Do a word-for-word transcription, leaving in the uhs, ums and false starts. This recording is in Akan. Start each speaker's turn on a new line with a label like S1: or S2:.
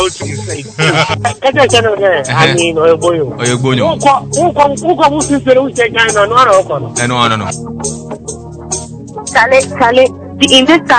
S1: Kete chano de ani no boyo.
S2: Oyo gbonyo.
S1: Uko uko uko musi fere use China no ara oko no.
S2: Eh no no no.
S3: Sale, sale, in this